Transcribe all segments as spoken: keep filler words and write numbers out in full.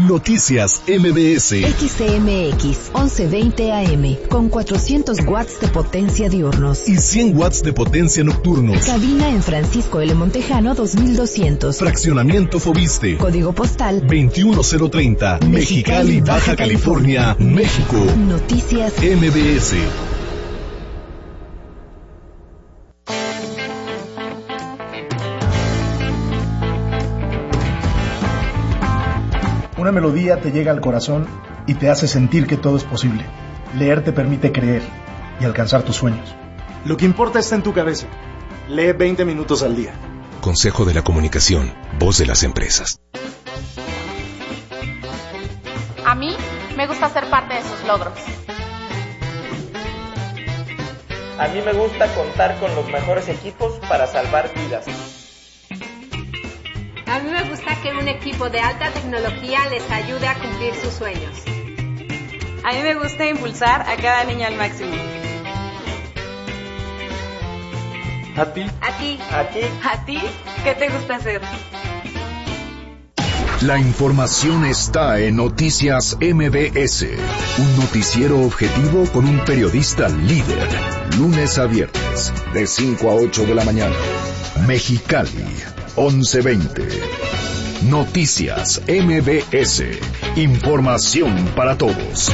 Noticias M B S. X C M X once veinte A M con cuatrocientos watts de potencia diurnos y cien watts de potencia nocturnos. Cabina en Francisco L. Montejano dos mil doscientos. Fraccionamiento Fobiste. Código postal veintiuno cero treinta. Mexicali, Baja California, México. Noticias M B S. Una melodía te llega al corazón y te hace sentir que todo es posible. Leer te permite creer y alcanzar tus sueños. Lo que importa está en tu cabeza. Lee veinte minutos al día. Consejo de la Comunicación, voz de las empresas. A mí me gusta ser parte de sus logros. A mí me gusta contar con los mejores equipos para salvar vidas. A mí me gusta que un equipo de alta tecnología les ayude a cumplir sus sueños. A mí me gusta impulsar a cada niño al máximo. ¿A ti? ¿A ti? ¿A ti? ¿A ti? ¿Qué te gusta hacer? La información está en Noticias M B S, un noticiero objetivo con un periodista líder, lunes a viernes, de cinco a ocho de la mañana. Mexicali, once veinte. Noticias M B S, información para todos.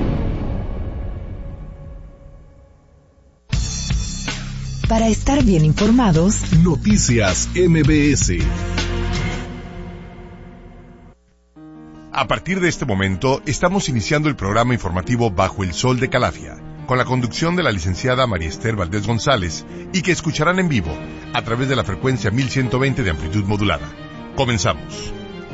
Para estar bien informados, Noticias M B S. A partir de este momento, estamos iniciando el programa informativo Bajo el Sol de Calafia, con la conducción de la licenciada María Esther Valdés González, y que escucharán en vivo a través de la frecuencia mil ciento veinte de amplitud modulada. Comenzamos.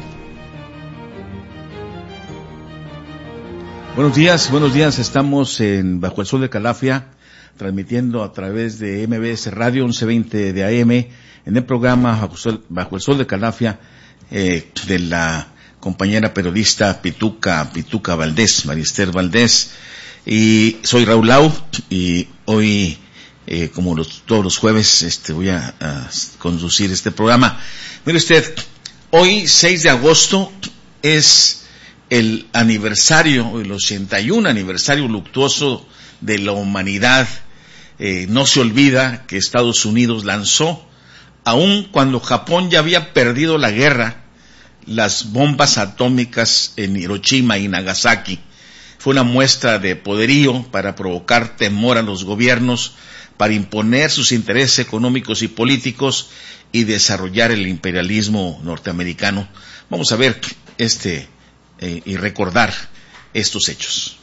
Buenos días, buenos días. Estamos en Bajo el Sol de Calafia, transmitiendo a través de M B S Radio once veinte de A M, en el programa Bajo el Sol, Bajo el Sol de Calafia, eh, de la compañera periodista Pituca, Pituca Valdés, María Esther Valdés. Y soy Raúl Lau, y hoy, eh, como los, todos los jueves, este, voy a, a conducir este programa. Mire usted, hoy, seis de agosto, es el aniversario, el ochenta y uno aniversario luctuoso de la humanidad. Eh, no se olvida que Estados Unidos lanzó, aun cuando Japón ya había perdido la guerra, las bombas atómicas en Hiroshima y Nagasaki. Fue una muestra de poderío para provocar temor a los gobiernos, para imponer sus intereses económicos y políticos y desarrollar el imperialismo norteamericano. Vamos a ver este eh, y recordar estos hechos.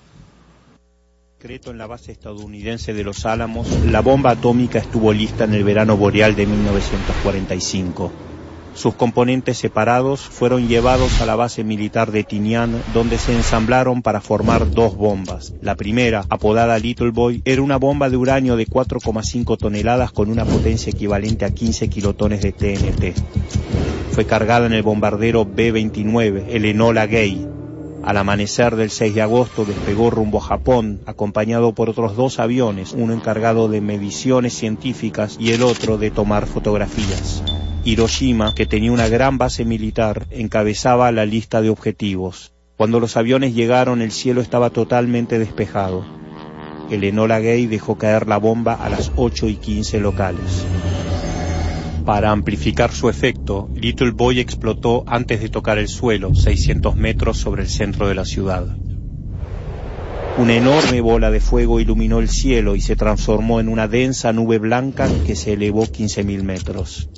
En la base estadounidense de Los Álamos, la bomba atómica estuvo lista en el verano boreal de mil novecientos cuarenta y cinco. Sus componentes separados fueron llevados a la base militar de Tinian, donde se ensamblaron para formar dos bombas. La primera, apodada Little Boy, era una bomba de uranio de cuatro coma cinco toneladas con una potencia equivalente a quince kilotones de T N T. Fue cargada en el bombardero B veintinueve, el Enola Gay. Al amanecer del seis de agosto despegó rumbo a Japón, acompañado por otros dos aviones, uno encargado de mediciones científicas y el otro de tomar fotografías. Hiroshima, que tenía una gran base militar, encabezaba la lista de objetivos. Cuando los aviones llegaron, el cielo estaba totalmente despejado. El Enola Gay dejó caer la bomba a las ocho y quince locales. Para amplificar su efecto, Little Boy explotó antes de tocar el suelo, seiscientos metros sobre el centro de la ciudad. Una enorme bola de fuego iluminó el cielo y se transformó en una densa nube blanca que se elevó quince mil metros.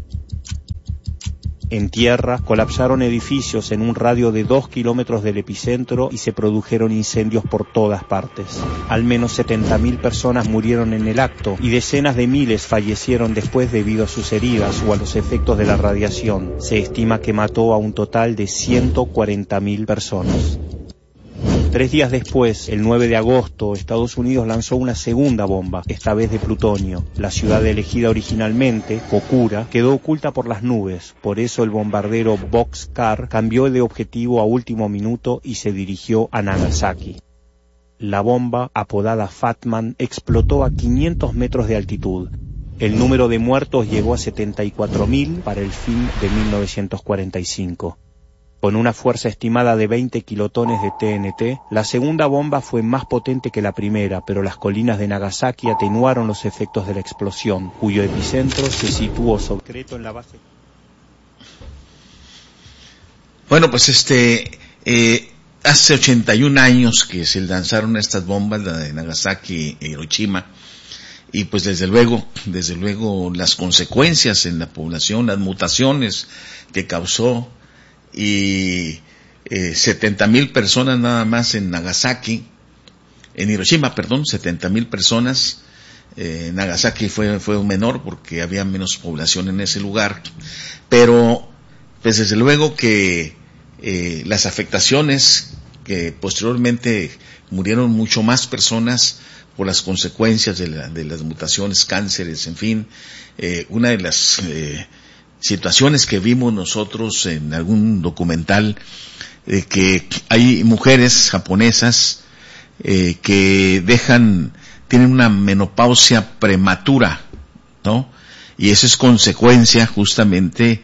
En tierra, colapsaron edificios en un radio de dos kilómetros del epicentro y se produjeron incendios por todas partes. Al menos setenta mil personas murieron en el acto y decenas de miles fallecieron después debido a sus heridas o a los efectos de la radiación. Se estima que mató a un total de ciento cuarenta mil personas. Tres días después, el nueve de agosto, Estados Unidos lanzó una segunda bomba, esta vez de plutonio. La ciudad elegida originalmente, Kokura, quedó oculta por las nubes. Por eso el bombardero Boxcar cambió de objetivo a último minuto y se dirigió a Nagasaki. La bomba, apodada Fatman, explotó a quinientos metros de altitud. El número de muertos llegó a setenta y cuatro mil para el fin de mil novecientos cuarenta y cinco. Con una fuerza estimada de veinte kilotones de T N T, la segunda bomba fue más potente que la primera, pero las colinas de Nagasaki atenuaron los efectos de la explosión, cuyo epicentro se situó sobre en la base. Bueno, pues este, eh, hace ochenta y un años que se lanzaron estas bombas, la de Nagasaki e Hiroshima, y pues desde luego, desde luego las consecuencias en la población, las mutaciones que causó, y eh, setenta mil personas nada más en Nagasaki, en Hiroshima, perdón, setenta mil personas. eh, Nagasaki fue fue menor porque había menos población en ese lugar, pero pues desde luego que eh, las afectaciones, que posteriormente murieron mucho más personas por las consecuencias de, la, de las mutaciones, cánceres, en fin, eh, una de las eh, situaciones que vimos nosotros en algún documental, eh, que hay mujeres japonesas eh, que dejan, tienen una menopausia prematura, ¿no? Y eso es consecuencia justamente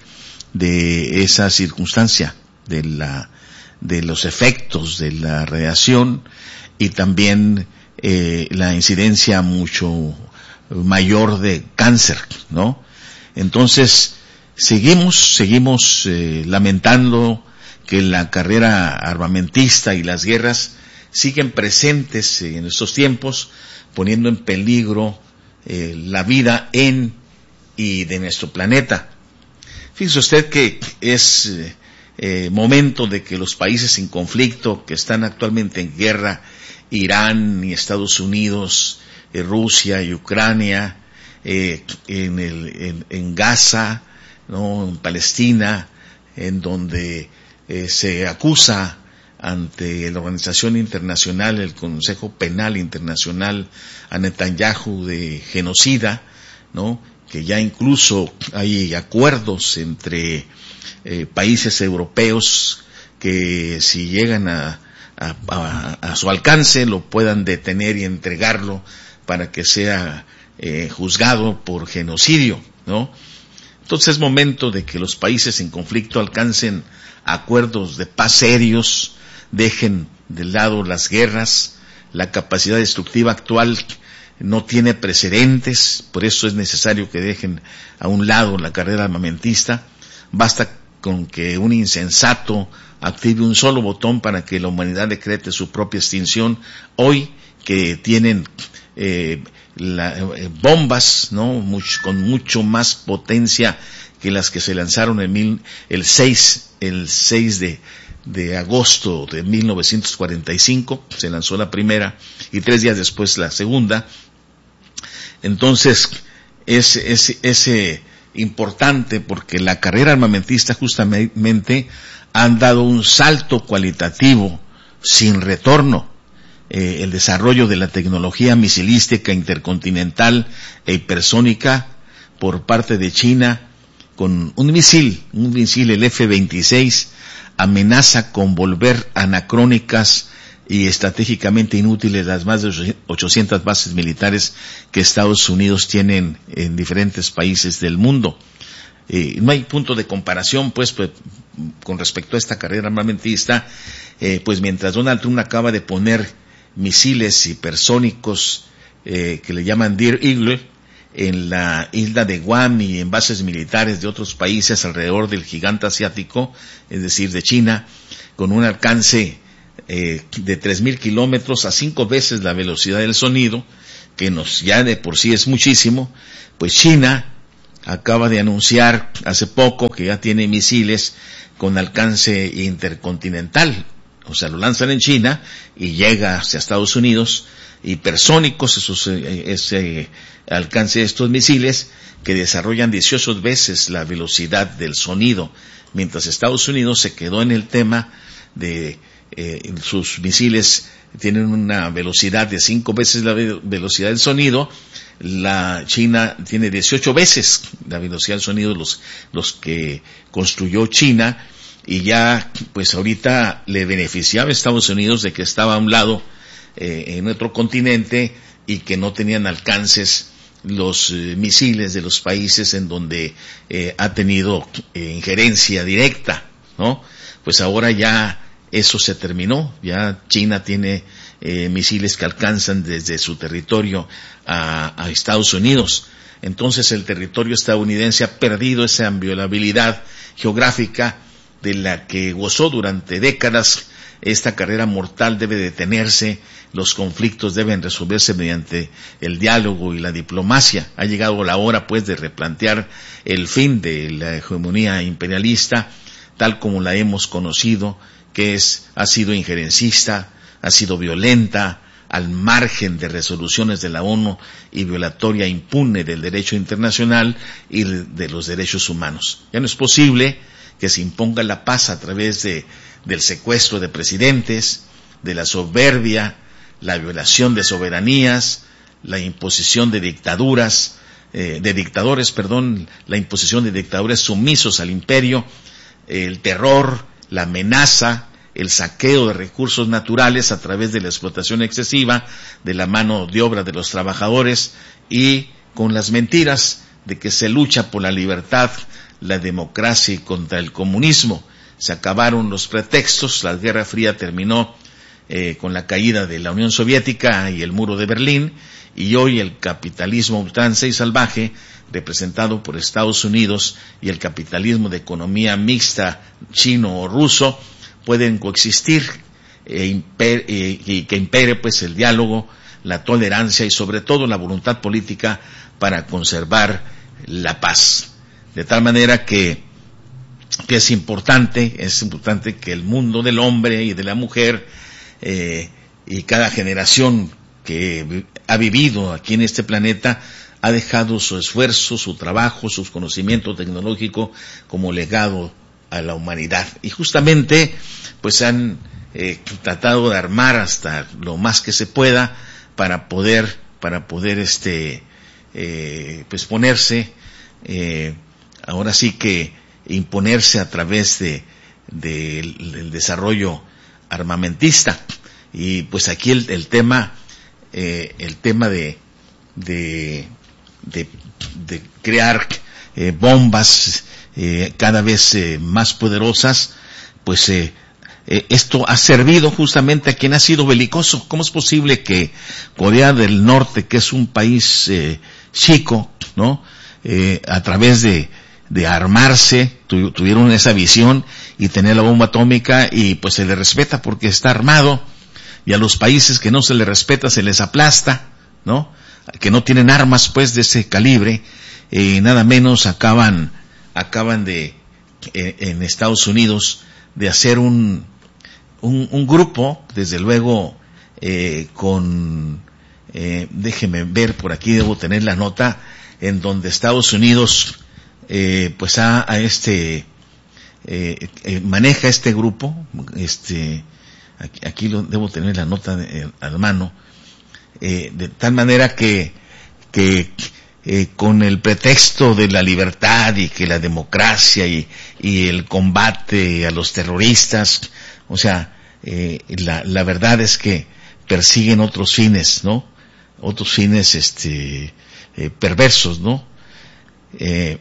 de esa circunstancia, de la, de los efectos de la radiación, y también eh, la incidencia mucho mayor de cáncer, ¿no? Entonces, Seguimos, seguimos eh, lamentando que la carrera armamentista y las guerras siguen presentes en estos tiempos, poniendo en peligro eh, la vida en y de nuestro planeta. Fíjese usted que es eh, eh, momento de que los países en conflicto, que están actualmente en guerra, Irán y Estados Unidos, eh, Rusia y Ucrania, eh, en, el, en, en Gaza, ¿no?, en Palestina, en donde eh, se acusa ante la organización internacional, el Consejo Penal Internacional, a Netanyahu de genocida, ¿no?, que ya incluso hay acuerdos entre eh, países europeos que si llegan a, a, a, a su alcance lo puedan detener y entregarlo para que sea eh, juzgado por genocidio, ¿no? Entonces es momento de que los países en conflicto alcancen acuerdos de paz serios, dejen de lado las guerras. La capacidad destructiva actual no tiene precedentes, por eso es necesario que dejen a un lado la carrera armamentista. Basta con que un insensato active un solo botón para que la humanidad decrete su propia extinción. Hoy que tienen eh, la, eh, bombas, ¿no?, mucho, con mucho más potencia que las que se lanzaron en mil, el seis, el seis de, de agosto de mil novecientos cuarenta y cinco, se lanzó la primera y tres días después la segunda. Entonces es, es, es eh, importante porque la carrera armamentista justamente han dado un salto cualitativo sin retorno. Eh, el desarrollo de la tecnología misilística intercontinental e hipersónica por parte de China, con un misil, un misil, el F veintiséis, amenaza con volver anacrónicas y estratégicamente inútiles las más de ochocientas bases militares que Estados Unidos tienen en diferentes países del mundo. Eh, no hay punto de comparación, pues, pues, con respecto a esta carrera armamentista, eh, pues mientras Donald Trump acaba de poner misiles hipersónicos eh, que le llaman Deer Eagle en la isla de Guam y en bases militares de otros países alrededor del gigante asiático, es decir, de China, con un alcance eh, de tres mil kilómetros, a cinco veces la velocidad del sonido, que nos ya de por sí es muchísimo. Pues China acaba de anunciar hace poco que ya tiene misiles con alcance intercontinental. O sea, lo lanzan en China y llega hacia Estados Unidos, hipersónicos, esos, ese alcance de estos misiles que desarrollan dieciocho veces la velocidad del sonido, mientras Estados Unidos se quedó en el tema de eh, sus misiles tienen una velocidad de cinco veces la ve- velocidad del sonido. La China tiene dieciocho veces la velocidad del sonido, los, los que construyó China. Y ya, pues ahorita le beneficiaba a Estados Unidos de que estaba a un lado, eh, en otro continente, y que no tenían alcances los eh, misiles de los países en donde eh, ha tenido eh, injerencia directa, ¿no? pues ahora ya eso se terminó. Ya China tiene eh, misiles que alcanzan desde su territorio a, a Estados Unidos. Entonces el territorio estadounidense ha perdido esa inviolabilidad geográfica de la que gozó durante décadas. Esta carrera mortal debe detenerse, los conflictos deben resolverse mediante el diálogo y la diplomacia. Ha llegado la hora, pues, de replantear el fin de la hegemonía imperialista, tal como la hemos conocido, que es, ha sido injerencista, ha sido violenta, al margen de resoluciones de la ONU y violatoria impune del derecho internacional y de los derechos humanos. Ya no es posible que se imponga la paz a través de del secuestro de presidentes, de la soberbia, la violación de soberanías, la imposición de dictaduras, eh, de dictadores, perdón, la imposición de dictadores sumisos al imperio, el terror, la amenaza, el saqueo de recursos naturales a través de la explotación excesiva de la mano de obra de los trabajadores y con las mentiras de que se lucha por la libertad, la democracia y contra el comunismo. Se acabaron los pretextos, la Guerra Fría terminó eh, con la caída de la Unión Soviética y el muro de Berlín, y hoy el capitalismo ultranza y salvaje, representado por Estados Unidos, y el capitalismo de economía mixta chino o ruso, pueden coexistir e imper, eh, y que impere pues el diálogo, la tolerancia y sobre todo la voluntad política para conservar la paz. De tal manera que que es importante, es importante que el mundo del hombre y de la mujer eh, y cada generación que ha vivido aquí en este planeta ha dejado su esfuerzo, su trabajo, su conocimiento tecnológico como legado a la humanidad. Y justamente pues han eh, tratado de armar hasta lo más que se pueda para poder, para poder este eh, pues ponerse eh, ahora sí que imponerse a través de, de del desarrollo armamentista. Y pues aquí el, el tema eh, el tema de de de, de crear eh, bombas eh, cada vez eh, más poderosas, pues eh, eh, esto ha servido justamente a quien ha sido belicoso. ¿Cómo es posible que Corea del Norte, que es un país eh, chico, no eh, a través de de armarse, tu, tuvieron esa visión y tener la bomba atómica, y pues se le respeta porque está armado, y a los países que no se les respeta se les aplasta, ¿no? Que no tienen armas pues de ese calibre, eh, nada menos acaban, acaban de, eh, en Estados Unidos, de hacer un, un, un grupo, desde luego, eh, con, eh, déjeme ver por aquí, debo tener la nota, en donde Estados Unidos Eh, pues a, a este eh, eh, maneja este grupo, este aquí, aquí lo debo tener la nota de, eh, a la mano, eh, de tal manera que que eh, con el pretexto de la libertad y que la democracia y, y el combate a los terroristas, o sea, eh, la, la verdad es que persiguen otros fines, ¿no? Otros fines este eh, perversos, ¿no? Eh,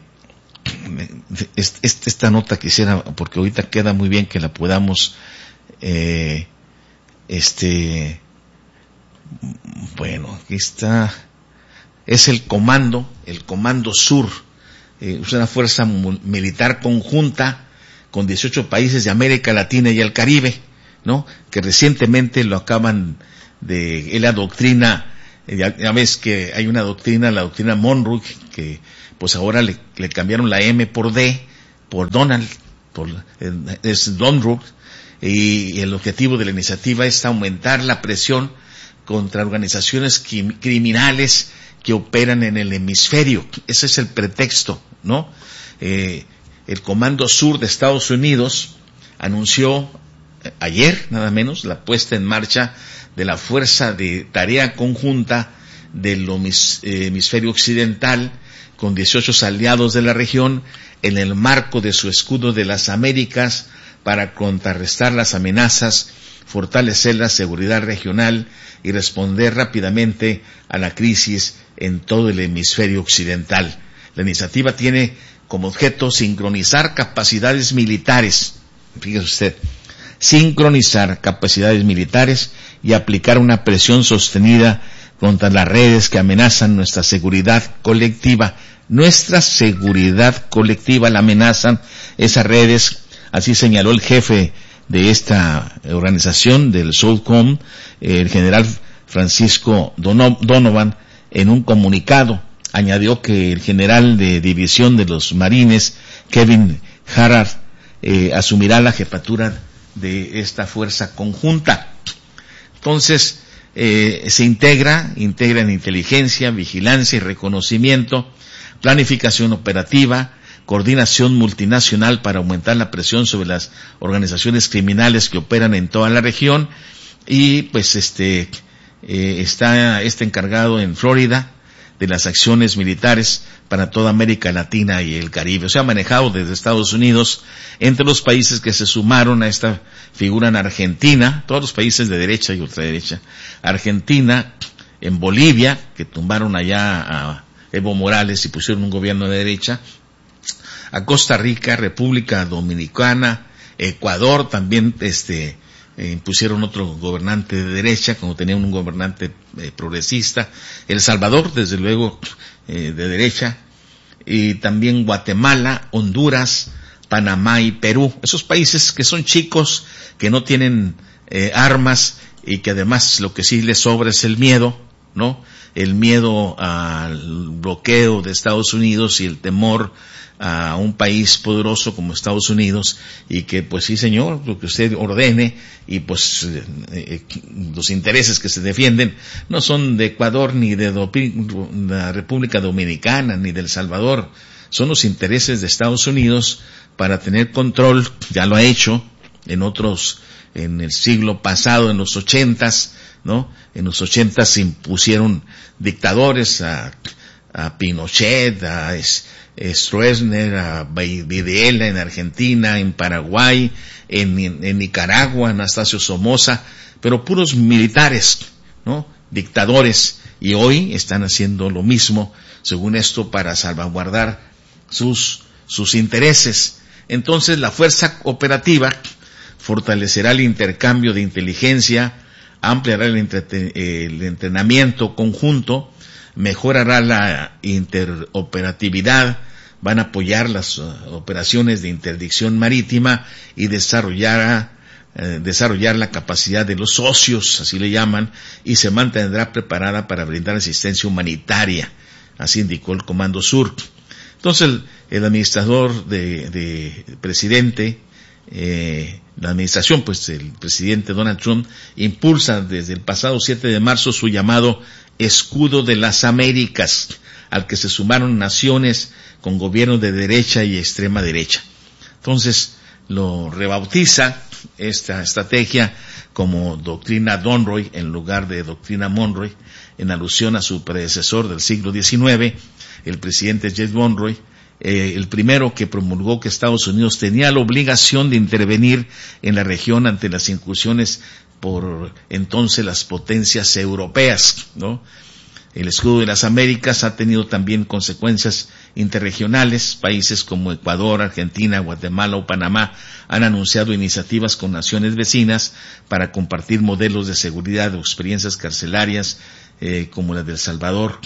Esta nota quisiera, porque ahorita queda muy bien que la podamos, eh, este, bueno, aquí está, es el comando, el Comando Sur, eh, es una fuerza militar conjunta con dieciocho países de América Latina y el Caribe, ¿no? Que recientemente lo acaban de, es la doctrina, ya, ya ves que hay una doctrina, la doctrina Monroe, que pues ahora le, le cambiaron la M por D, por Donald, por, es Donald, y el objetivo de la iniciativa es aumentar la presión contra organizaciones criminales que operan en el hemisferio. Ese es el pretexto, ¿no? Eh, el Comando Sur de Estados Unidos anunció ayer, nada menos, la puesta en marcha de la Fuerza de Tarea Conjunta del Hemisferio Occidental, con dieciocho aliados de la región, en el marco de su escudo de las Américas, para contrarrestar las amenazas, fortalecer la seguridad regional y responder rápidamente a la crisis en todo el hemisferio occidental. La iniciativa tiene como objeto sincronizar capacidades militares fíjese usted, sincronizar capacidades militares y aplicar una presión sostenida contra las redes que amenazan nuestra seguridad colectiva. Nuestra seguridad colectiva la amenazan esas redes, así señaló el jefe de esta organización, del SOUTHCOM, el general Francisco Donovan, en un comunicado. Añadió que el general de división de los marines, Kevin Harrard, eh, asumirá la jefatura de esta fuerza conjunta. Entonces, eh, se integra, integra en inteligencia, vigilancia y reconocimiento, planificación operativa, coordinación multinacional para aumentar la presión sobre las organizaciones criminales que operan en toda la región, y pues este eh, está este encargado en Florida de las acciones militares para toda América Latina y el Caribe. O sea, manejado desde Estados Unidos. Entre los países que se sumaron a esta figura en Argentina, todos los países de derecha y ultraderecha, Argentina, en Bolivia, que tumbaron allá a Evo Morales y pusieron un gobierno de derecha, a Costa Rica, República Dominicana, Ecuador también este eh, impusieron otro gobernante de derecha, como tenían un gobernante eh, progresista, El Salvador, desde luego, eh, de derecha, y también Guatemala, Honduras, Panamá y Perú. Esos países que son chicos, que no tienen eh, armas y que además lo que sí les sobra es el miedo, ¿no? El miedo al bloqueo de Estados Unidos y el temor a un país poderoso como Estados Unidos, y que pues sí señor, lo que usted ordene, y pues eh, eh, los intereses que se defienden no son de Ecuador ni de la República Dominicana ni de El Salvador, son los intereses de Estados Unidos para tener control. Ya lo ha hecho en otros, en el siglo pasado, en los ochentas, ¿no? En los ochentas se impusieron dictadores, a, a Pinochet, a es, Stroessner, a Videla en Argentina, en Paraguay, en, en, en Nicaragua, Anastasio Somoza, pero puros militares, ¿no? Dictadores, y hoy están haciendo lo mismo, según esto, para salvaguardar sus, sus intereses. Entonces, la fuerza operativa fortalecerá el intercambio de inteligencia, ampliará el, entre, el entrenamiento conjunto, mejorará la interoperatividad, van a apoyar las uh, operaciones de interdicción marítima y desarrollar, uh, desarrollar la capacidad de los socios, así le llaman, y se mantendrá preparada para brindar asistencia humanitaria, así indicó el Comando Sur. Entonces, el, el administrador de, de presidente, eh, la administración, pues el presidente Donald Trump, impulsa desde el pasado siete de marzo su llamado Escudo de las Américas, al que se sumaron naciones con gobiernos de derecha y extrema derecha. Entonces, lo rebautiza esta estrategia como Doctrina Monroe en lugar de Doctrina Monroe, en alusión a su predecesor del siglo diecinueve, el presidente James Monroe, eh, el primero que promulgó que Estados Unidos tenía la obligación de intervenir en la región ante las incursiones por entonces las potencias europeas, ¿no? El Escudo de las Américas ha tenido también consecuencias interregionales. Países como Ecuador, Argentina, Guatemala o Panamá han anunciado iniciativas con naciones vecinas para compartir modelos de seguridad o experiencias carcelarias, eh, como las de El Salvador.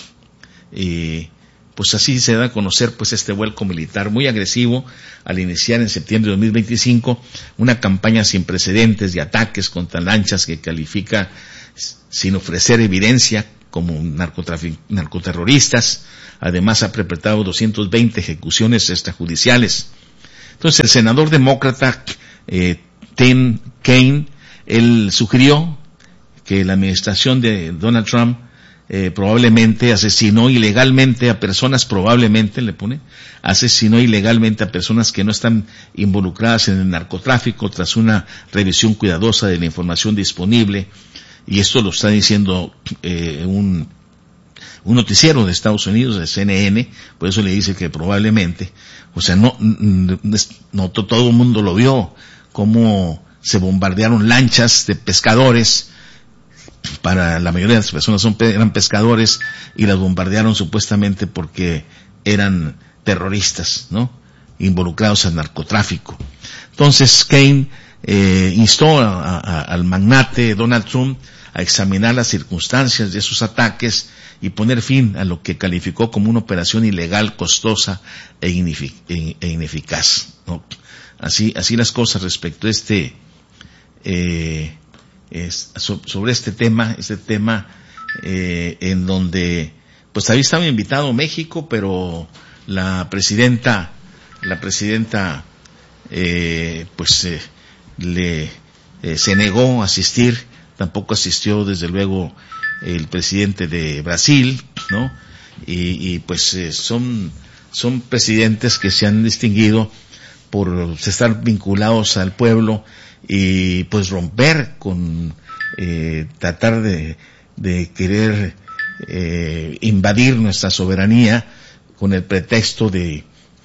Eh, pues así se da a conocer pues este vuelco militar muy agresivo al iniciar en septiembre de dos mil veinticinco una campaña sin precedentes de ataques contra lanchas que califica sin ofrecer evidencia como narcoterroristas. Además ha perpetrado doscientas veinte ejecuciones extrajudiciales. Entonces el senador demócrata eh, Tim Kaine, él sugirió que la administración de Donald Trump eh, probablemente asesinó ilegalmente a personas, probablemente le pone, asesinó ilegalmente a personas que no están involucradas en el narcotráfico tras una revisión cuidadosa de la información disponible. Y esto lo está diciendo eh, un, un noticiero de Estados Unidos, de C N N, por eso le dice que probablemente, o sea, no, no todo el mundo lo vio, cómo se bombardearon lanchas de pescadores, para la mayoría de las personas son, eran pescadores, y las bombardearon supuestamente porque eran terroristas, ¿no? Involucrados en narcotráfico. Entonces Kane eh, instó a, a, al magnate Donald Trump a examinar las circunstancias de esos ataques y poner fin a lo que calificó como una operación ilegal, costosa e, inefic e, e ineficaz, ¿no? Así, así las cosas respecto a este, eh, es, so, sobre este tema, este tema, eh, en donde, pues había estado invitado México, pero la presidenta, la presidenta, eh, pues, eh, le, eh, se negó a asistir. Tampoco asistió, desde luego, el presidente de Brasil, ¿no? Y, y pues eh, son, son presidentes que se han distinguido por estar vinculados al pueblo y pues romper con, eh, tratar de, de querer eh, invadir nuestra soberanía con el pretexto de,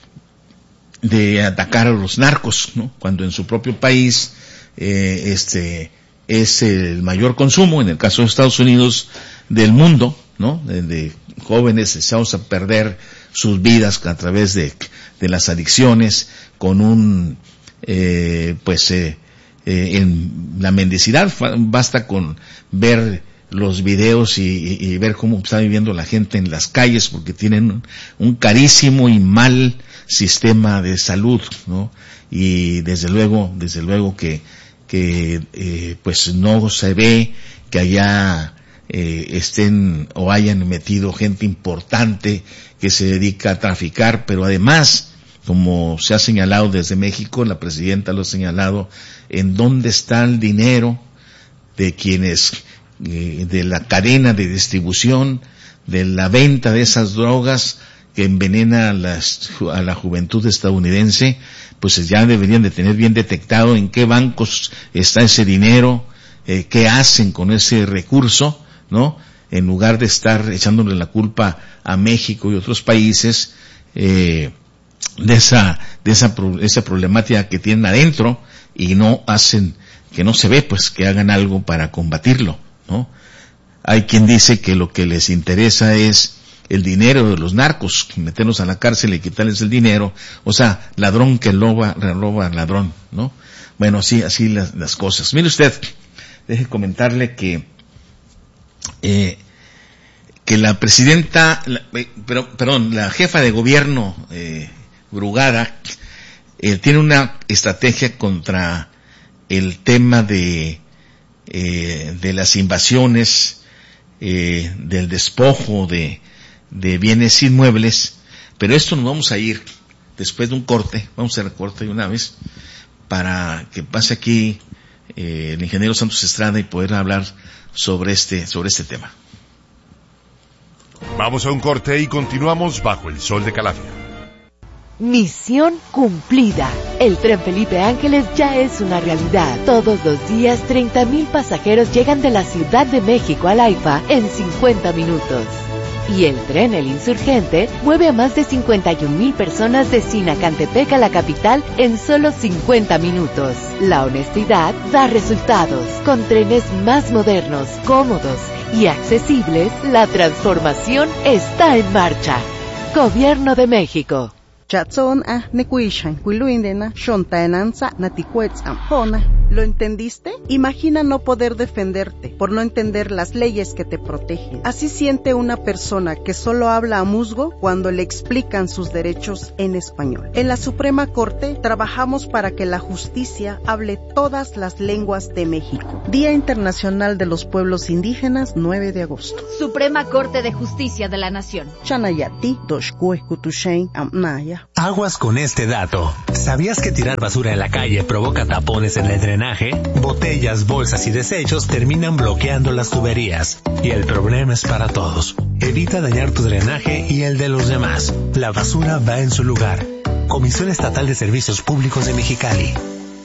de atacar a los narcos, ¿no? Cuando en su propio país, eh, este, es el mayor consumo, en el caso de Estados Unidos, del mundo, ¿no? De, de jóvenes echados a perder sus vidas a través de, de las adicciones, con un, eh, pues, eh, eh, en la mendicidad. Basta con ver los videos y, y, y ver cómo está viviendo la gente en las calles, porque tienen un, un carísimo y mal sistema de salud, ¿no? Y desde luego, desde luego que que eh, pues no se ve que allá eh, estén o hayan metido gente importante que se dedica a traficar, pero además, como se ha señalado desde México, la presidenta lo ha señalado, en dónde está el dinero de quienes, eh, de la cadena de distribución, de la venta de esas drogas que envenena a, las, a la juventud estadounidense. Pues ya deberían de tener bien detectado en qué bancos está ese dinero, eh, qué hacen con ese recurso, ¿no? En lugar de estar echándole la culpa a México y otros países, eh, de esa, de esa, esa problemática que tienen adentro, y no hacen, que no se ve, pues, que hagan algo para combatirlo, ¿no? Hay quien dice que lo que les interesa es el dinero de los narcos, meterlos a la cárcel y quitarles el dinero, o sea, ladrón que roba, roba ladrón, ¿no? Bueno, así, así las, las cosas. Mire usted, deje comentarle que, eh, que la presidenta, la, eh, pero, perdón, la jefa de gobierno, eh, Brugada, eh, tiene una estrategia contra el tema de, eh, de las invasiones, eh, del despojo de, de bienes inmuebles, pero esto nos vamos a ir después de un corte, vamos a hacer el corte de una vez, para que pase aquí eh, el ingeniero Santos Estrada y poder hablar sobre este, sobre este tema. Vamos a un corte y continuamos bajo el sol de Calafia. Misión cumplida. El tren Felipe Ángeles ya es una realidad. Todos los días treinta mil pasajeros llegan de la Ciudad de México al AIFA en cincuenta minutos. Y el tren El Insurgente mueve a más de cincuenta y un mil personas de Sinacantepec a la capital en solo cincuenta minutos. La honestidad da resultados. Con trenes más modernos, cómodos y accesibles, la transformación está en marcha. Gobierno de México. ¿Lo entendiste? Imagina no poder defenderte por no entender las leyes que te protegen. Así siente una persona que solo habla a musgo cuando le explican sus derechos en español. En la Suprema Corte trabajamos para que la justicia hable todas las lenguas de México. Día Internacional de los Pueblos Indígenas, nueve de agosto. Suprema Corte de Justicia de la Nación. Chanayati, Doshkuekutushen, Amnaya. Aguas con este dato. ¿Sabías que tirar basura en la calle provoca tapones en el drenaje? Botellas, bolsas y desechos terminan bloqueando las tuberías. Y el problema es para todos. Evita dañar tu drenaje y el de los demás. La basura va en su lugar. Comisión Estatal de Servicios Públicos de Mexicali.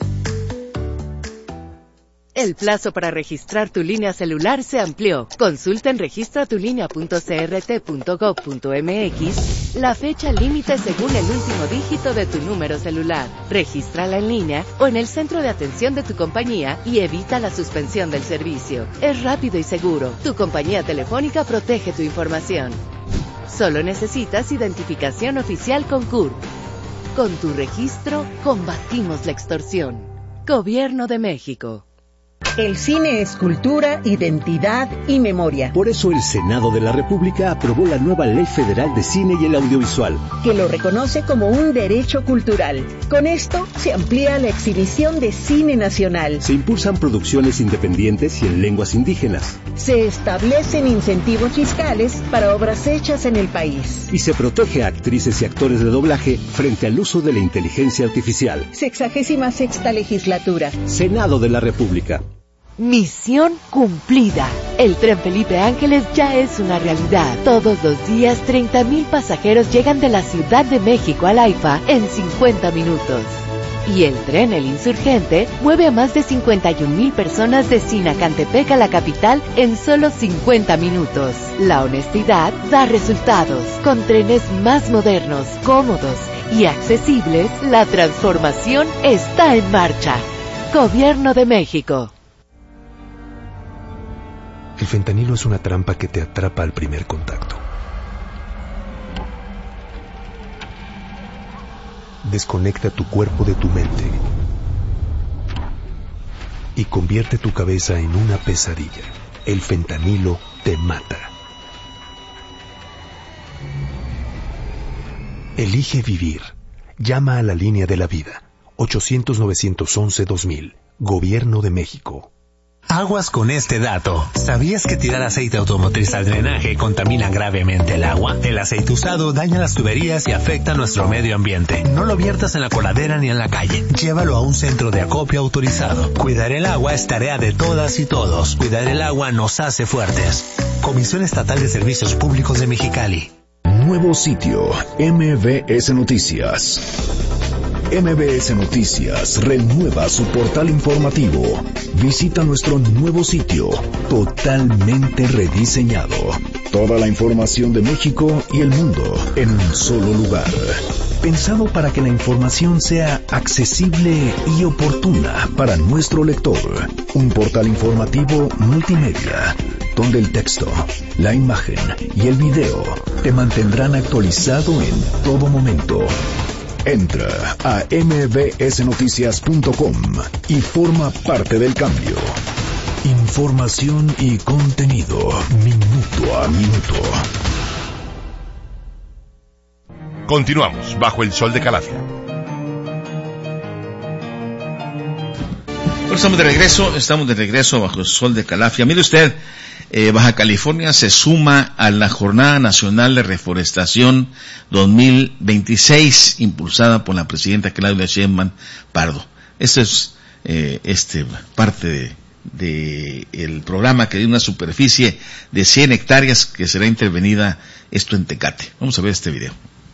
El plazo para registrar tu línea celular se amplió. Consulta en registra tu línea punto c r t punto gov punto m x la fecha límite según el último dígito de tu número celular. Regístrala en línea o en el centro de atención de tu compañía y evita la suspensión del servicio. Es rápido y seguro. Tu compañía telefónica protege tu información. Solo necesitas identificación oficial con C U R P. Con tu registro, combatimos la extorsión. Gobierno de México. El cine es cultura, identidad y memoria. Por eso el Senado de la República aprobó la nueva Ley Federal de Cine y el Audiovisual, que lo reconoce como un derecho cultural. Con esto se amplía la exhibición de cine nacional. Se impulsan producciones independientes y en lenguas indígenas. Se establecen incentivos fiscales para obras hechas en el país. Y se protege a actrices y actores de doblaje frente al uso de la inteligencia artificial. Sexagésima sexta legislatura. Senado de la República. Misión cumplida. El Tren Felipe Ángeles ya es una realidad. Todos los días treinta mil pasajeros llegan de la Ciudad de México al AIFA en cincuenta minutos. Y el tren El Insurgente mueve a más de cincuenta y un mil personas de Sinacantepec a la capital en solo cincuenta minutos. La honestidad da resultados. Con trenes más modernos, cómodos y accesibles, la transformación está en marcha. Gobierno de México. El fentanilo es una trampa que te atrapa al primer contacto. Desconecta tu cuerpo de tu mente y convierte tu cabeza en una pesadilla. El fentanilo te mata. Elige vivir. Llama a la línea de la vida. ochocientos, novecientos once, dos mil. Gobierno de México. Aguas con este dato. ¿Sabías que tirar aceite automotriz al drenaje contamina gravemente el agua? El aceite usado daña las tuberías y afecta a nuestro medio ambiente. No lo viertas en la coladera ni en la calle. Llévalo a un centro de acopio autorizado. Cuidar el agua es tarea de todas y todos. Cuidar el agua nos hace fuertes. Comisión Estatal de Servicios Públicos de Mexicali. Nuevo sitio, M B S Noticias. M B S Noticias renueva su portal informativo. Visita nuestro nuevo sitio, totalmente rediseñado. Toda la información de México y el mundo en un solo lugar. Pensado para que la información sea accesible y oportuna para nuestro lector. Un portal informativo multimedia, donde el texto, la imagen y el video te mantendrán actualizado en todo momento. Entra a m b s noticias punto com y forma parte del cambio. Información y contenido minuto a minuto. Continuamos bajo el sol de Calafia. Bueno, estamos de regreso, estamos de regreso bajo el sol de Calafia. Mire usted, eh, Baja California se suma a la Jornada Nacional de Reforestación dos mil veintiséis, impulsada por la presidenta Claudia Sheinbaum Pardo. Esta es eh, este parte de, de el programa que tiene una superficie de cien hectáreas que será intervenida esto en Tecate. Vamos a ver este video.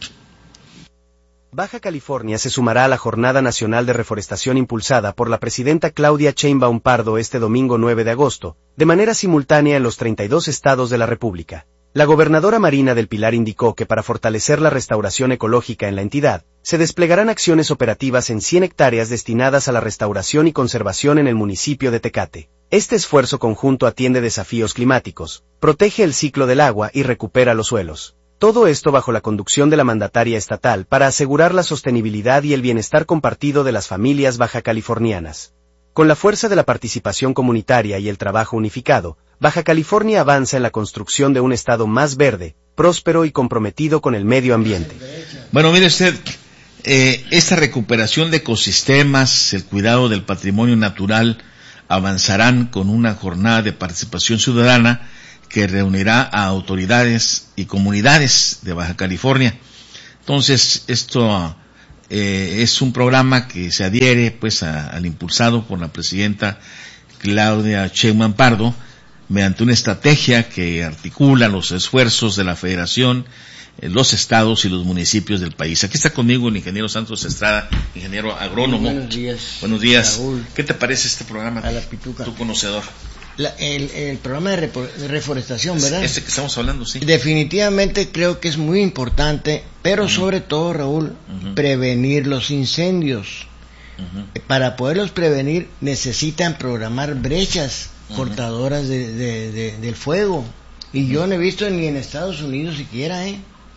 Baja California se sumará a la Jornada Nacional de Reforestación impulsada por la presidenta Claudia Sheinbaum Pardo este domingo nueve de agosto, de manera simultánea en los treinta y dos estados de la República. La gobernadora Marina del Pilar indicó que para fortalecer la restauración ecológica en la entidad, se desplegarán acciones operativas en cien hectáreas destinadas a la restauración y conservación en el municipio de Tecate. Este esfuerzo conjunto atiende desafíos climáticos, protege el ciclo del agua y recupera los suelos. Todo esto bajo la conducción de la mandataria estatal para asegurar la sostenibilidad y el bienestar compartido de las familias bajacalifornianas. Con la fuerza de la participación comunitaria y el trabajo unificado, Baja California avanza en la construcción de un estado más verde, próspero y comprometido con el medio ambiente. Bueno, mire usted, eh, esta recuperación de ecosistemas, el cuidado del patrimonio natural, avanzarán con una jornada de participación ciudadana que reunirá a autoridades y comunidades de Baja California. Entonces, esto eh, es un programa que se adhiere pues a, al impulsado por la presidenta Claudia Sheinbaum Pardo, mediante una estrategia que articula los esfuerzos de la Federación, eh, los estados y los municipios del país. Aquí está conmigo el ingeniero Santos Estrada, ingeniero agrónomo. Buenos días. Buenos días. Raúl. ¿Qué te parece este programa? A la pituca. Tu conocedor. La, el, el programa de, repo, de reforestación, ¿verdad? Este que estamos hablando, sí. Definitivamente creo que es muy importante, pero uh-huh. sobre todo, Raúl, uh-huh. prevenir los incendios. Uh-huh. Para poderlos prevenir necesitan programar brechas uh-huh. cortadoras de, de, de, del fuego. Y uh-huh. yo no he visto ni en Estados Unidos siquiera, ¿eh?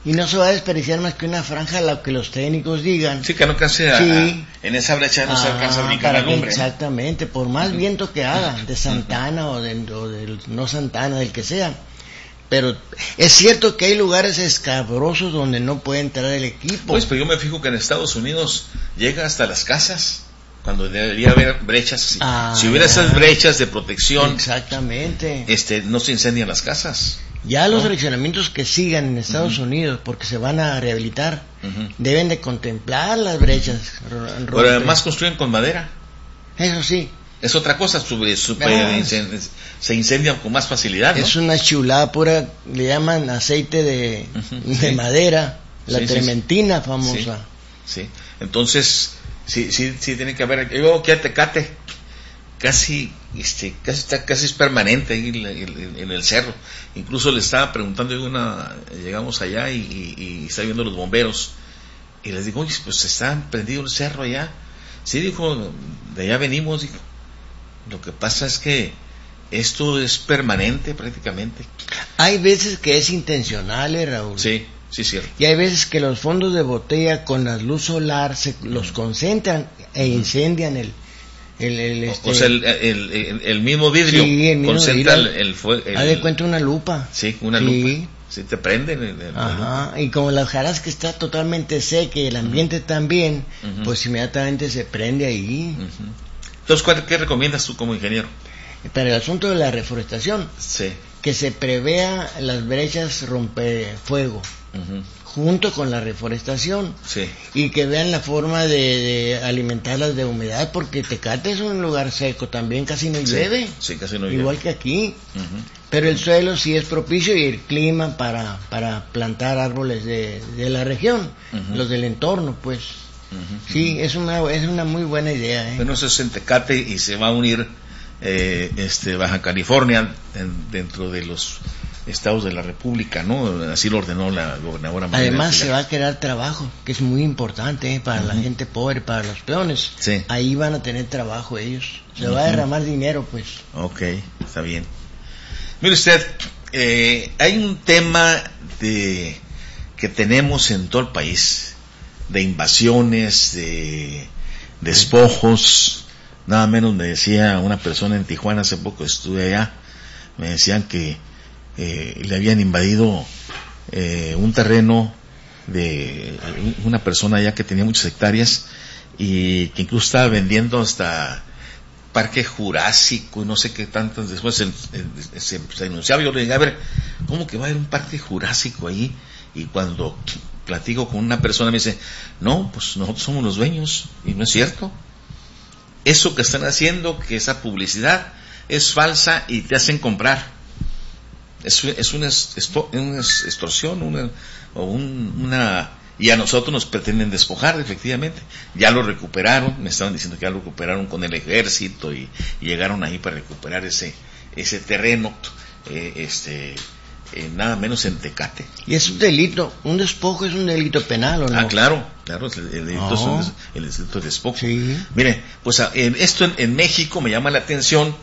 Y no se va a desperdiciar más que una franja, lo que los técnicos digan. Sí, que no alcance a, Sí. a, en esa brecha no ah, se alcanza a brincar la lumbre. Exactamente, por más uh-huh. viento que haga, de Santana uh-huh. o, de, o del no Santana, del que sea. Pero es cierto que hay lugares escabrosos donde no puede entrar el equipo. Pues, pero yo me fijo que en Estados Unidos llega hasta las casas, cuando debería haber brechas. Si, ah, si hubiera esas brechas de protección, exactamente, este, no se incendian las casas. Ya los direccionamientos que sigan en Estados uh-huh. Unidos, porque se van a rehabilitar, uh-huh. deben de contemplar las brechas. Pero además construyen con madera. Eso sí. Es otra cosa, super, super, no, incend- se incendian con más facilidad, ¿no? Es una chulada pura, le llaman aceite de, uh-huh. de sí. madera, la sí, trementina sí, famosa. Sí, sí. Entonces, sí, sí, sí tiene que haber. Yo que a Tecate, casi, este, casi está, casi es permanente ahí en, en, en el cerro. Incluso le estaba preguntando, una, llegamos allá y, y, y está viendo los bomberos y les digo, oye, pues está prendido el cerro allá. Sí, dijo, de allá venimos, dijo. Lo que pasa es que esto es permanente prácticamente. Hay veces que es intencional, ¿eh, Raúl? Sí, sí, cierto. Y hay veces que los fondos de botella con la luz solar se los concentran e incendian el... el, el este... O sea, el, el, el, el mismo vidrio sí, el mismo concentra vidrio. el fuego. Haz de cuenta una lupa. Sí, una sí. lupa. Sí, te prenden. El, el, Ajá, y como la hojarasca está totalmente seca y el ambiente uh-huh. también, uh-huh. pues inmediatamente se prende ahí. Uh-huh. Entonces, ¿qué recomiendas tú como ingeniero? Para el asunto de la reforestación, sí. que se prevea las brechas rompefuego, uh-huh. junto con la reforestación, sí. y que vean la forma de, de alimentarlas de humedad, porque Tecate es un lugar seco, también casi no llueve, sí, sí, casi no llueve. Igual que aquí, uh-huh. pero el suelo sí es propicio y el clima para, para plantar árboles de, de la región, uh-huh. los del entorno, pues. Uh-huh. Sí, es una es una muy buena idea. ¿eh? Bueno, eso es en Tecate y se va a unir eh, este Baja California en, dentro de los estados de la República, ¿no? Así lo ordenó la gobernadora María. Además se va a crear trabajo, que es muy importante ¿eh? para uh-huh. la gente pobre, para los peones. Sí. Ahí van a tener trabajo ellos. Se uh-huh. va a derramar dinero, pues. Ok, está bien. Mire usted, eh, hay un tema de que tenemos en todo el país, de invasiones, de despojos. Nada menos me decía una persona en Tijuana, hace poco estuve allá, me decían que eh, le habían invadido eh, un terreno de una persona allá que tenía muchas hectáreas y que incluso estaba vendiendo hasta Parque Jurásico y no sé qué tantas. Después se, se, se anunciaba, yo le dije, a ver, ¿cómo que va a haber un Parque Jurásico ahí? Y cuando platico con una persona me dice, no, pues nosotros somos los dueños, y no es cierto. Eso que están haciendo, que esa publicidad es falsa y te hacen comprar. Es, es una, esto, una extorsión, una, o un, una, y a nosotros nos pretenden despojar, efectivamente. Ya lo recuperaron, me estaban diciendo que ya lo recuperaron con el ejército y, y llegaron ahí para recuperar ese, ese terreno, eh, este, Eh, nada menos en Tecate. Y es un delito, un despojo es un delito penal, ¿o no? Ah, claro, claro, el, el delito oh. es el, el delito de despojo. Sí. Mire, pues en, esto en, en México me llama la atención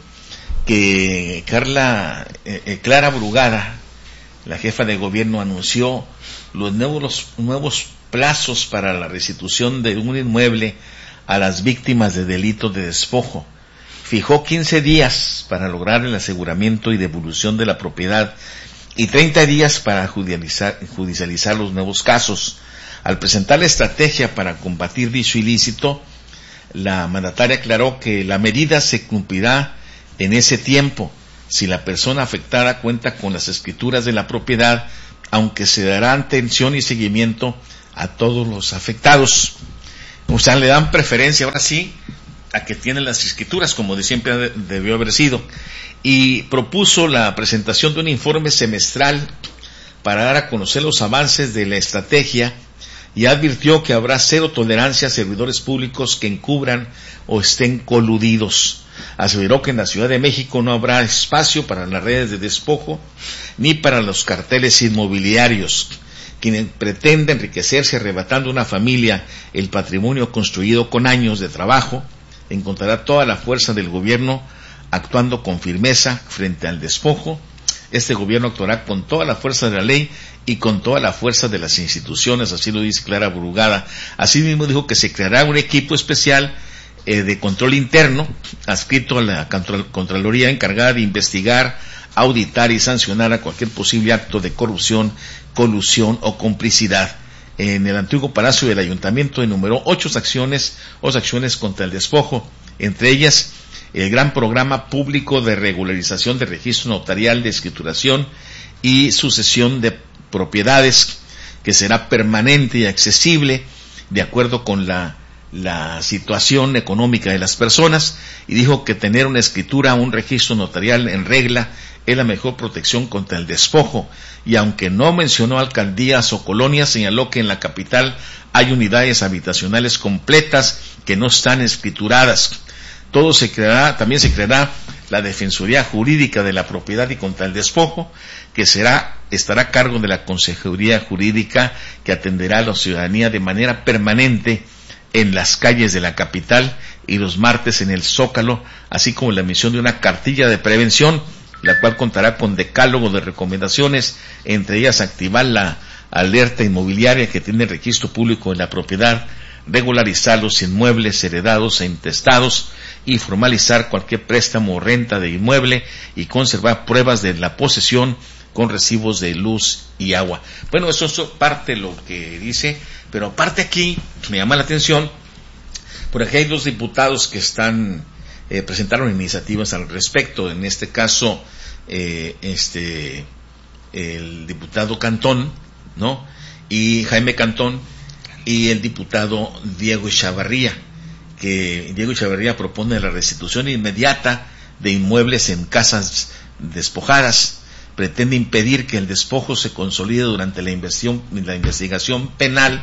que Carla, eh, eh, Clara Brugada, la jefa de gobierno, anunció los nuevos, los nuevos plazos para la restitución de un inmueble a las víctimas de delitos de despojo. Fijó quince días para lograr el aseguramiento y devolución de la propiedad y treinta días para judicializar, judicializar los nuevos casos. Al presentar la estrategia para combatir dicho ilícito, la mandataria aclaró que la medida se cumplirá en ese tiempo si la persona afectada cuenta con las escrituras de la propiedad, aunque se dará atención y seguimiento a todos los afectados. O sea, le dan preferencia ahora sí a que tienen las escrituras, como de siempre debió haber sido, y propuso la presentación de un informe semestral para dar a conocer los avances de la estrategia, y advirtió que habrá cero tolerancia a servidores públicos que encubran o estén coludidos. Aseveró que en la Ciudad de México no habrá espacio para las redes de despojo ni para los carteles inmobiliarios. Quien pretende enriquecerse arrebatando a una familia el patrimonio construido con años de trabajo, encontrará toda la fuerza del gobierno actuando con firmeza frente al despojo este gobierno actuará con toda la fuerza de la ley y con toda la fuerza de las instituciones, así lo dice Clara Brugada. Asimismo dijo que se creará un equipo especial eh, de control interno, adscrito a la Contraloría, encargada de investigar, auditar y sancionar a cualquier posible acto de corrupción, colusión o complicidad. En el antiguo Palacio del Ayuntamiento enumeró ocho acciones, ocho acciones contra el despojo, entre ellas el gran programa público de regularización de registro notarial de escrituración y sucesión de propiedades, que será permanente y accesible de acuerdo con la, la situación económica de las personas, y dijo que tener una escritura, un registro notarial en regla es la mejor protección contra el despojo. Y aunque no mencionó alcaldías o colonias, señaló que en la capital hay unidades habitacionales completas que no están escrituradas. Todo se creará, también se creará la Defensoría Jurídica de la Propiedad y contra el Despojo, que será, estará a cargo de la Consejería Jurídica, que atenderá a la ciudadanía de manera permanente en las calles de la capital y los martes en el Zócalo, así como la emisión de una cartilla de prevención, la cual contará con decálogo de recomendaciones, entre ellas activar la alerta inmobiliaria que tiene registro público en la propiedad, regularizar los inmuebles heredados e intestados y formalizar cualquier préstamo o renta de inmueble y conservar pruebas de la posesión con recibos de luz y agua. Bueno, eso es parte de lo que dice, pero aparte aquí me llama la atención, por aquí hay dos diputados que están eh, presentaron iniciativas al respecto. En este caso, eh, este el diputado Cantón, ¿no? Y Jaime Cantón, y el diputado Diego Echavarría, que Diego Echavarría propone la restitución inmediata de inmuebles en casas despojadas. Pretende impedir que el despojo se consolide durante la investigación, la investigación penal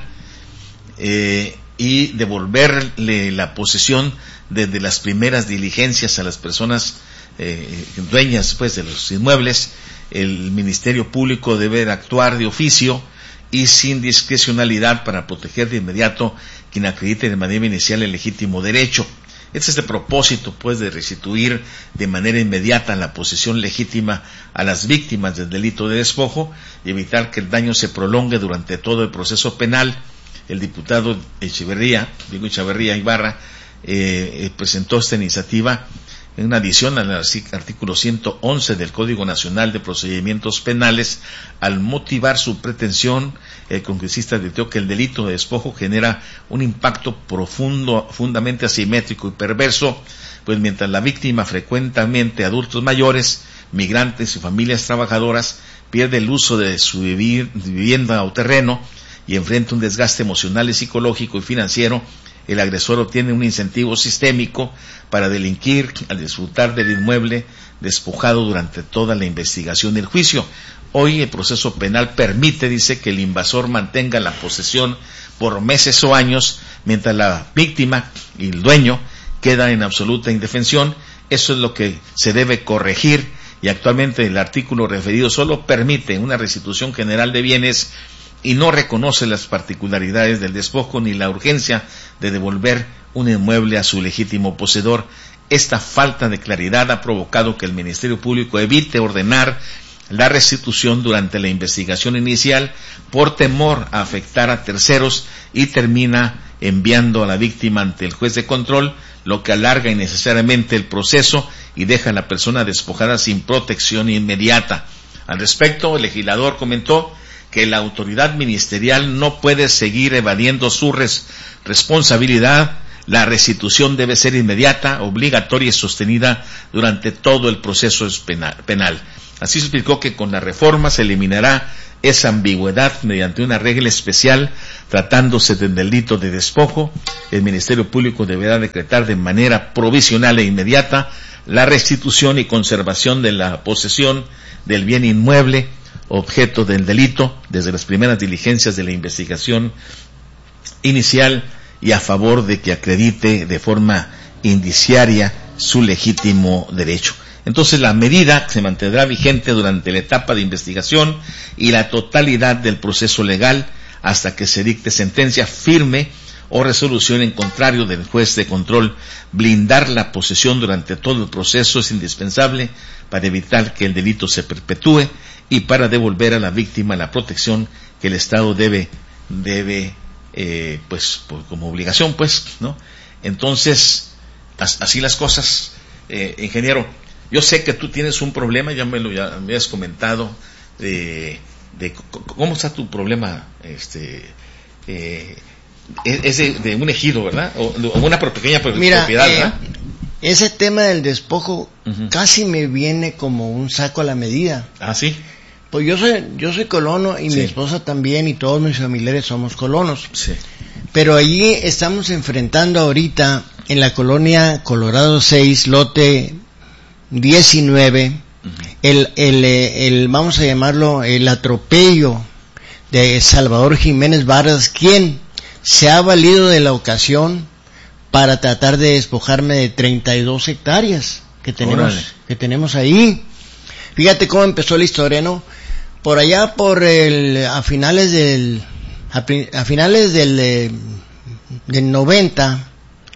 eh, y devolverle la posesión desde las primeras diligencias a las personas eh, dueñas pues de los inmuebles. El Ministerio Público debe actuar de oficio y sin discrecionalidad para proteger de inmediato quien acredite de manera inicial el legítimo derecho. Este es el propósito, pues, de restituir de manera inmediata la posesión legítima a las víctimas del delito de despojo y evitar que el daño se prolongue durante todo el proceso penal. El diputado Echeverría, Diego Echeverría Ibarra, eh, presentó esta iniciativa en una adición al artículo ciento once del Código Nacional de Procedimientos Penales. Al motivar su pretensión, el congresista advirtió que el delito de despojo genera un impacto profundo, profundamente asimétrico y perverso, pues mientras la víctima, frecuentemente adultos mayores, migrantes y familias trabajadoras, pierde el uso de su vivir, vivienda o terreno y enfrenta un desgaste emocional y psicológico y financiero, el agresor obtiene un incentivo sistémico para delinquir al disfrutar del inmueble despojado durante toda la investigación y el juicio. Hoy el proceso penal permite, dice, que el invasor mantenga la posesión por meses o años, mientras la víctima y el dueño quedan en absoluta indefensión. Eso es lo que se debe corregir, y actualmente el artículo referido solo permite una restitución general de bienes y no reconoce las particularidades del despojo ni la urgencia de devolver un inmueble a su legítimo poseedor. Esta falta de claridad ha provocado que el Ministerio Público evite ordenar la restitución durante la investigación inicial por temor a afectar a terceros y termina enviando a la víctima ante el juez de control, lo que alarga innecesariamente el proceso y deja a la persona despojada sin protección inmediata. Al respecto, el legislador comentó que la autoridad ministerial no puede seguir evadiendo su res- responsabilidad. La restitución debe ser inmediata, obligatoria y sostenida durante todo el proceso penal. Así se explicó que con la reforma se eliminará esa ambigüedad mediante una regla especial. Tratándose del delito de despojo, el Ministerio Público deberá decretar de manera provisional e inmediata la restitución y conservación de la posesión del bien inmueble objeto del delito desde las primeras diligencias de la investigación inicial y a favor de que acredite de forma indiciaria su legítimo derecho. Entonces la medida se mantendrá vigente durante la etapa de investigación y la totalidad del proceso legal hasta que se dicte sentencia firme o resolución en contrario del juez de control. Blindar la posesión durante todo el proceso es indispensable para evitar que el delito se perpetúe y para devolver a la víctima la protección que el Estado debe, debe eh, pues, pues, como obligación, pues, ¿no? Entonces, as, así las cosas, eh, ingeniero. Yo sé que tú tienes un problema, ya me lo ya me has comentado, de, de cómo está tu problema, este, eh, es de, de un ejido, ¿verdad? O, o una pequeña Mira, propiedad, eh, ¿verdad? Ese tema del despojo uh-huh. casi me viene como un saco a la medida. Ah, sí. Pues yo soy, yo soy colono y sí. mi esposa también y todos mis familiares somos colonos. Sí. Pero allí estamos enfrentando ahorita en la colonia Colorado seis, lote diecinueve, uh-huh. el, el, el, vamos a llamarlo, el atropello de Salvador Jiménez Vargas, quien se ha valido de la ocasión para tratar de despojarme de treinta y dos hectáreas que tenemos, que tenemos ahí. Fíjate cómo empezó la historia, ¿no? Por allá, por el, a finales del, a, a finales del, eh, del noventa,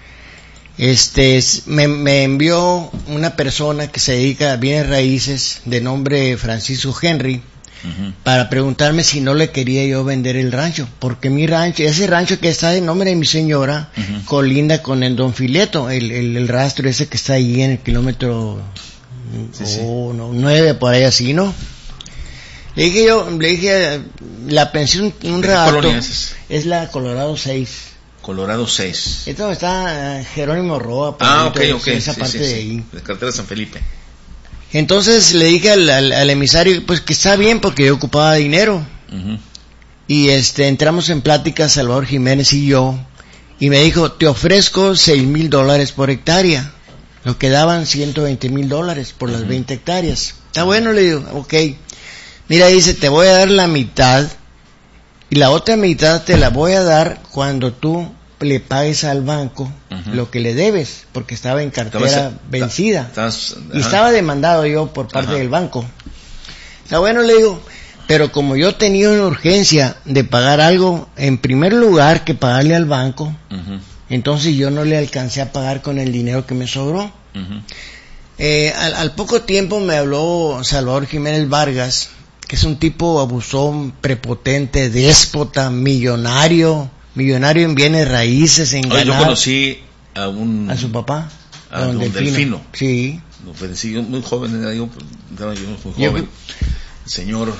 este, me, me envió una persona que se dedica a bienes raíces de nombre Francisco Henry, uh-huh. para preguntarme si no le quería yo vender el rancho, porque mi rancho, ese rancho que está en nombre de mi señora, uh-huh. colinda con el Don Fileto, el, el, el rastro ese que está ahí en el kilómetro sí, oh, sí. No, nueve, por ahí así, ¿no? Le dije yo, le dije, la pensión un rato, es? es la Colorado seis. Colorado seis. Esto está Jerónimo Roa, ah, ok, ok, esa sí, parte sí, de sí. ahí. De carretera San Felipe. Entonces le dije al, al, al emisario, pues que está bien porque yo ocupaba dinero. Uh-huh. Y este, entramos en plática Salvador Jiménez y yo, y me dijo, te ofrezco seis mil dólares por hectárea. Lo que daban ciento veinte mil dólares por uh-huh. las veinte hectáreas. Está bueno, le digo, ok. Mira, dice, te voy a dar la mitad, y la otra mitad te la voy a dar cuando tú le pagues al banco uh-huh. lo que le debes, porque estaba en cartera estaba, vencida. Estás, y estaba demandado yo por parte uh-huh. del banco. Está bueno, le digo, pero como yo tenía una urgencia de pagar algo, en primer lugar que pagarle al banco, uh-huh. entonces yo no le alcancé a pagar con el dinero que me sobró. Uh-huh. Eh, al, al poco tiempo me habló Salvador Jiménez Vargas, que es un tipo abusón, prepotente, déspota, millonario, millonario en bienes raíces, en ganar. Yo conocí a un... a su papá, a don Delfino. Delfino. Sí. Lo conocí muy joven, era yo, era yo muy joven. Yo, el señor,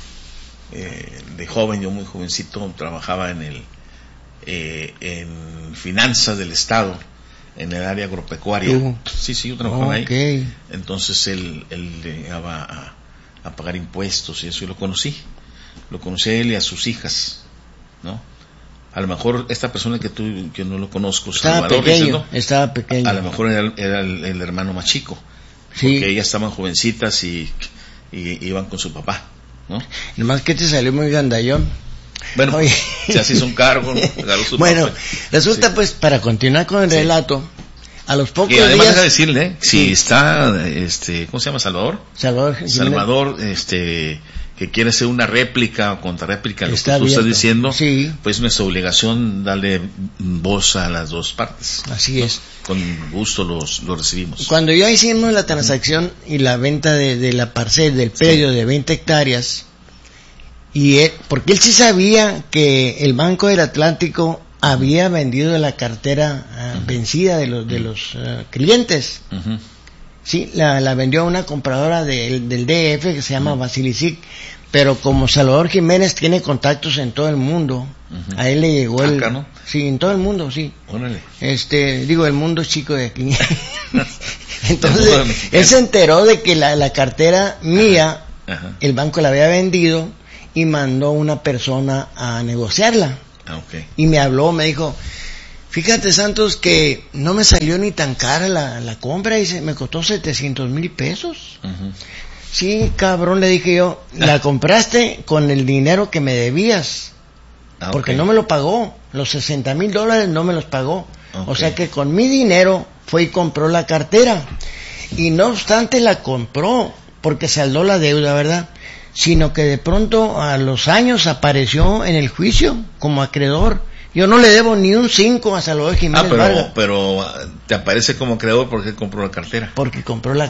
eh, de joven, yo muy jovencito, trabajaba en el, eh, en finanzas del Estado, en el área agropecuaria. ¿Tú? Sí, sí, yo trabajaba oh, ahí. Okay. Entonces él, él llegaba a, a pagar impuestos y eso, y lo conocí. Lo conocí a él y a sus hijas, ¿no? A lo mejor esta persona que tú, que no lo conozco, estaba Salvador, pequeño, dices, ¿no? estaba pequeño. A, a lo mejor era, era el, el hermano más chico, sí. Porque ellas estaban jovencitas y, y iban con su papá, ¿no? Nomás que te salió muy gandallón. Bueno, Oye. se hace un cargo, ¿no? Su bueno, papá. resulta Sí. pues, para continuar con el Sí. relato, a los pocos Y además días... deja decirle, ¿eh? Sí. si está, este, ¿cómo se llama? Salvador. Salvador, Jiménez. Salvador, este, que quiere hacer una réplica o contrarréplica a lo Está que tú abierto. estás diciendo, Sí. pues nuestra obligación darle voz a las dos partes. Así ¿no? es. Con gusto los, los recibimos. Cuando ya hicimos la transacción uh-huh. y la venta de, de la parcela, del predio sí. de veinte hectáreas, y él, porque él sí sabía que el Banco del Atlántico había vendido la cartera uh, uh-huh. vencida de los de los uh, clientes. Uh-huh. Sí, la, la vendió a una compradora de, del D F que se llama uh-huh. Basilicic, pero como Salvador Jiménez tiene contactos en todo el mundo, uh-huh. a él le llegó el... Acá, ¿no? Sí, en todo el mundo, sí. Órale. Este, digo, el mundo chico de aquí. Entonces, él se enteró de que la, la cartera mía, uh-huh. el banco la había vendido y mandó una persona a negociarla. Ah, okay. Y me habló, me dijo, fíjate Santos que no me salió ni tan cara la, la compra, dice, me costó setecientos mil pesos. Uh-huh. Sí, cabrón, le dije yo, la compraste con el dinero que me debías, ah, porque okay. no me lo pagó, los sesenta mil dólares no me los pagó. Okay. O sea que con mi dinero fue y compró la cartera. Y no obstante la compró, porque saldó la deuda, ¿verdad? Sino que de pronto a los años apareció en el juicio como acreedor Yo no le debo ni un cinco a Salvador Jiménez Ah, pero, Vargas. pero te aparece como creador porque compró la cartera. Porque compró la